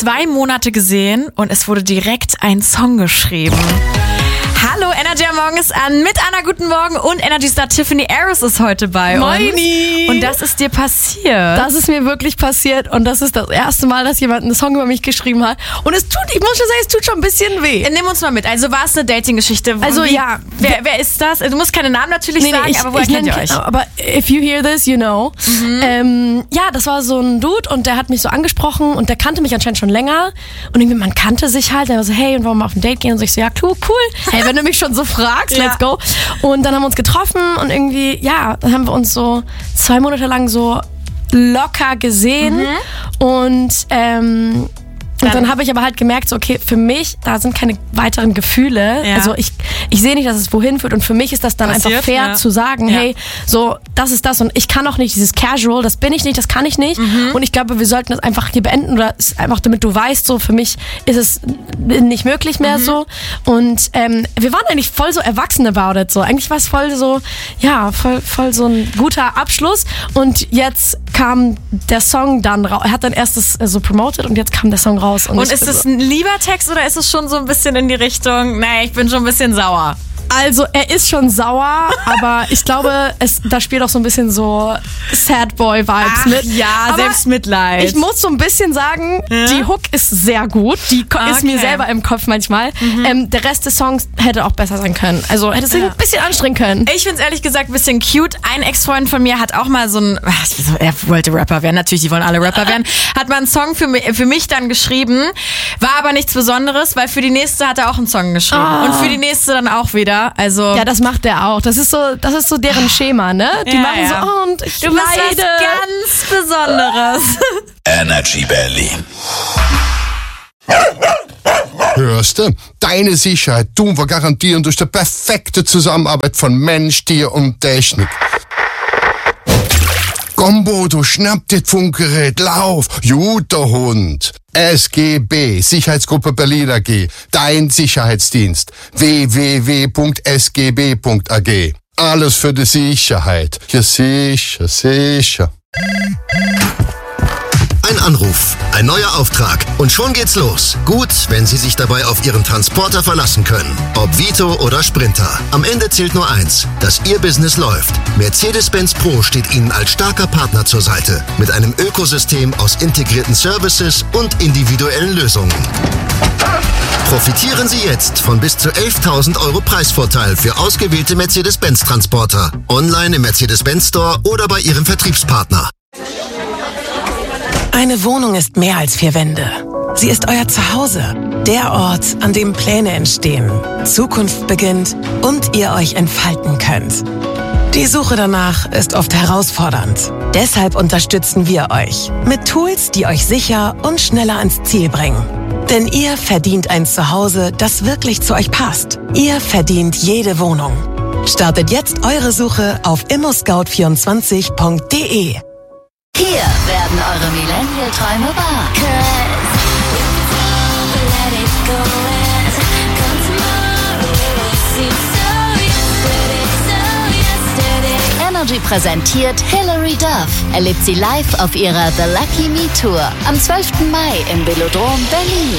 2 Monate gesehen und es wurde direkt ein Song geschrieben. Hallo, Energy am Morgen ist an mit Anna, guten Morgen und Energy-Star Tiffany Harris ist heute bei Moini. uns. Und das ist dir passiert. Das ist mir wirklich passiert und das ist das erste Mal, dass jemand einen Song über mich geschrieben hat. Und ich muss schon sagen, es tut schon ein bisschen weh. Nimm uns mal mit. Also war es eine Dating-Geschichte? Also ja. Wer ist das? Du musst keine Namen natürlich sagen, aber woher kennt ihr euch? Aber if you hear this, you know. Ja, das war so ein Dude und der hat mich so angesprochen und der kannte mich anscheinend schon länger. Und irgendwie, man kannte sich halt. Der war so, hey, und wollen wir auf ein Date gehen? Und so, ich so, ja, cool. Hey, wenn du mich schon so fragst, let's go. Und dann haben wir uns getroffen und irgendwie, ja, dann haben wir uns so 2 Monate lang so locker gesehen und dann habe ich aber halt gemerkt, so okay, für mich, da sind keine weiteren Gefühle. Ja. Also ich sehe nicht, dass es wohin führt und für mich ist das dann einfach fair zu sagen, hey, so, das ist das und ich kann auch nicht dieses Casual, das bin ich nicht, das kann ich nicht und ich glaube, wir sollten das einfach hier beenden oder einfach damit du weißt, so für mich ist es nicht möglich mehr so und wir waren eigentlich voll so erwachsen about it, so eigentlich war es voll so, ja, voll so ein guter Abschluss und jetzt kam der Song dann raus, er hat dann erst das so promoted und jetzt kam der Song raus. Und ist es ein lieber Text oder ist es schon so ein bisschen in die Richtung, nee, ich bin schon ein bisschen sauer? Also er ist schon sauer, aber ich glaube, da spielt auch so ein bisschen so Sad Boy Vibes mit. Ja, aber Selbstmitleid. Ich muss so ein bisschen sagen, die Hook ist sehr gut. Die ist mir selber im Kopf manchmal. Der Rest des Songs hätte auch besser sein können. Also hätte es ein bisschen anstrengen können. Ich finde es ehrlich gesagt ein bisschen cute. Ein Ex-Freund von mir hat auch mal er wollte Rapper werden, natürlich, die wollen alle Rapper werden, hat mal einen Song für mich dann geschrieben, war aber nichts Besonderes, weil für die nächste hat er auch einen Song geschrieben und für die nächste dann auch wieder. Also ja, das macht der auch. Das ist so deren Schema, ne? Die machen so, und ich du bist was ganz Besonderes. Energy Berlin. Hörst du? Deine Sicherheit tun wir garantieren durch die perfekte Zusammenarbeit von Mensch, Tier und Technik. Komm, Bodo, schnapp dir das Funkgerät, lauf, guter Hund. SGB, Sicherheitsgruppe Berlin AG, dein Sicherheitsdienst. www.sgb.ag. Alles für die Sicherheit. Ja, sicher. Ein Anruf, ein neuer Auftrag und schon geht's los. Gut, wenn Sie sich dabei auf Ihren Transporter verlassen können. Ob Vito oder Sprinter. Am Ende zählt nur eins, dass Ihr Business läuft. Mercedes-Benz Pro steht Ihnen als starker Partner zur Seite. Mit einem Ökosystem aus integrierten Services und individuellen Lösungen. Profitieren Sie jetzt von bis zu 11.000 € Preisvorteil für ausgewählte Mercedes-Benz-Transporter. Online im Mercedes-Benz Store oder bei Ihrem Vertriebspartner. Eine Wohnung ist mehr als 4 Wände. Sie ist euer Zuhause. Der Ort, an dem Pläne entstehen, Zukunft beginnt und ihr euch entfalten könnt. Die Suche danach ist oft herausfordernd. Deshalb unterstützen wir euch mit Tools, die euch sicher und schneller ans Ziel bringen. Denn ihr verdient ein Zuhause, das wirklich zu euch passt. Ihr verdient jede Wohnung. Startet jetzt eure Suche auf immoscout24.de. Hier werden eure Millennial-Träume wahr. Energy präsentiert Hilary Duff. Erlebt sie live auf ihrer The Lucky Me Tour am 12. Mai im Velodrom Berlin.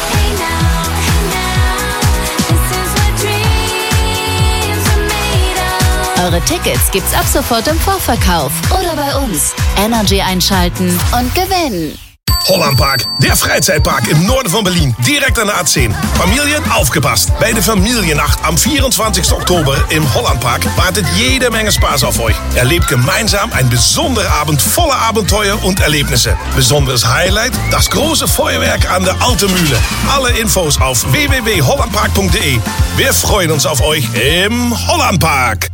Eure Tickets gibt's ab sofort im Vorverkauf oder bei uns. Energy einschalten und gewinnen. Hollandpark, der Freizeitpark im Norden von Berlin, direkt an der A10. Familien, aufgepasst. Bei der Familiennacht am 24. Oktober im Hollandpark wartet jede Menge Spaß auf euch. Erlebt gemeinsam ein besonderer Abend voller Abenteuer und Erlebnisse. Besonderes Highlight, das große Feuerwerk an der Alten Mühle. Alle Infos auf www.hollandpark.de. Wir freuen uns auf euch im Hollandpark.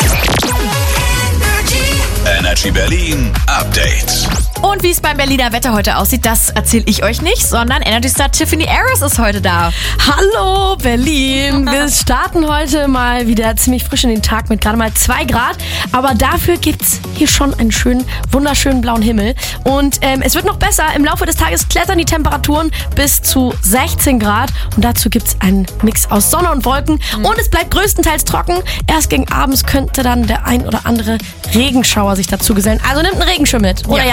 Energy Berlin Update. Und wie es beim Berliner Wetter heute aussieht, das erzähle ich euch nicht, sondern Energy-Star Tiffany Harris ist heute da. Hallo Berlin! Wir starten heute mal wieder ziemlich frisch in den Tag mit gerade mal 2 Grad. Aber dafür gibt's hier schon einen schönen, wunderschönen blauen Himmel. Und es wird noch besser. Im Laufe des Tages klettern die Temperaturen bis zu 16 Grad. Und dazu gibt's einen Mix aus Sonne und Wolken. Und es bleibt größtenteils trocken. Erst gegen abends könnte dann der ein oder andere Regenschauer sich dazu gesellen. Also nimmt einen Regenschirm mit oder Jacke.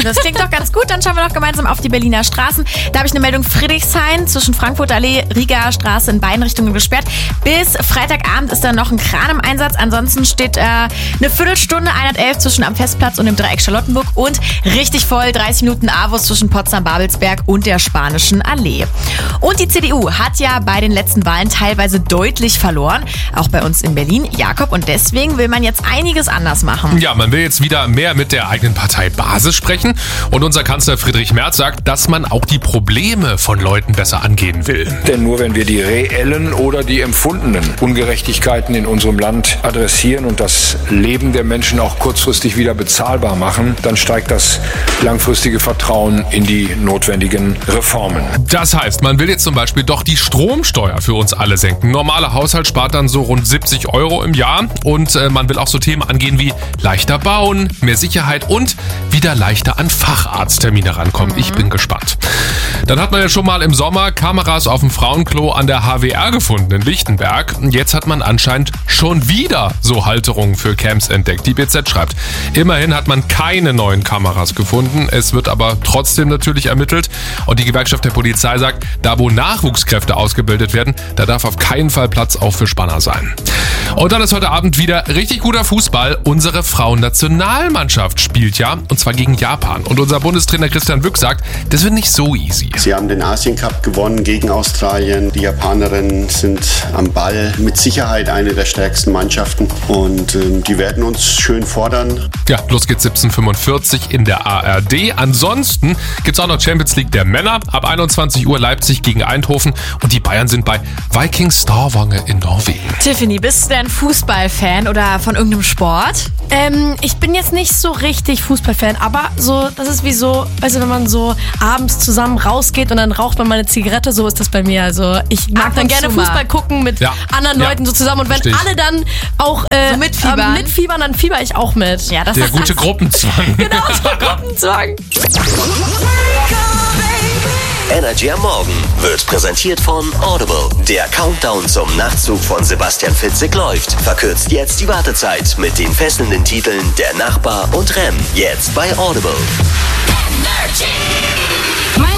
Das klingt doch ganz gut. Dann schauen wir doch gemeinsam auf die Berliner Straßen. Da habe ich eine Meldung: Friedrichshain zwischen Frankfurter Allee, Rieger Straße in beiden Richtungen gesperrt. Bis Freitagabend ist da noch ein Kran im Einsatz. Ansonsten steht eine Viertelstunde 111 zwischen am Festplatz und dem Dreieck Charlottenburg und richtig voll 30 Minuten Avus zwischen Potsdam-Babelsberg und der Spanischen Allee. Und die CDU hat ja bei den letzten Wahlen teilweise deutlich verloren. Auch bei uns in Berlin, Jakob. Und deswegen will man jetzt einiges anders machen. Ja, man will jetzt wieder mehr mit der eigenen Partei Basis sprechen. Und unser Kanzler Friedrich Merz sagt, dass man auch die Probleme von Leuten besser angehen will. Denn nur wenn wir die reellen oder die empfundenen Ungerechtigkeiten in unserem Land adressieren und das Leben der Menschen auch kurzfristig wieder bezahlbar machen, dann steigt das langfristige Vertrauen in die notwendigen Reformen. Das heißt, man will jetzt zum Beispiel doch die Stromsteuer für uns alle senken. Ein normaler Haushalt spart dann so rund 70 € im Jahr. Und man will auch so Themen angehen wie leichter bauen, mehr Sicherheit und wieder leichter an Facharzttermine rankommen. Ich bin gespannt. Dann hat man ja schon mal im Sommer Kameras auf dem Frauenklo an der HWR gefunden in Lichtenberg. Jetzt hat man anscheinend schon wieder so Halterungen für Camps entdeckt. Die BZ schreibt, immerhin hat man keine neuen Kameras gefunden. Es wird aber trotzdem natürlich ermittelt. Und die Gewerkschaft der Polizei sagt, da wo Nachwuchskräfte ausgebildet werden, da darf auf keinen Fall Platz auch für Spanner sein. Und dann ist heute Abend wieder richtig guter Fußball. Unsere Frauennationalmannschaft spielt ja, und zwar gegen Japan. Und unser Bundestrainer Christian Wück sagt, das wird nicht so easy. Sie haben den Asien Cup gewonnen gegen Australien. Die Japanerinnen sind am Ball mit Sicherheit eine der stärksten Mannschaften. Und die werden uns schön fordern. Ja, los geht's 17:45 in der ARD. Ansonsten gibt's auch noch Champions League der Männer. Ab 21 Uhr Leipzig gegen Eindhoven. Und die Bayern sind bei Viking Stavanger in Norwegen. Tiffany, bist du denn Fußballfan oder von irgendeinem Sport? Ich bin jetzt nicht so richtig Fußballfan, aber so, das ist wie so, weißt du, wenn man so abends zusammen rausgeht und dann raucht man mal eine Zigarette, so ist das bei mir. Also ich mag dann gerne Fußball gucken mit anderen Leuten so zusammen und wenn alle dann auch so mitfiebern, dann fieber ich auch mit. Ja, das der ist gute Gruppenzwang. Genau, der Gruppenzwang. Energy am Morgen wird präsentiert von Audible. Der Countdown zum Nachtzug von Sebastian Fitzek läuft. Verkürzt jetzt die Wartezeit mit den fesselnden Titeln Der Nachbar und Rem. Jetzt bei Audible. Energy.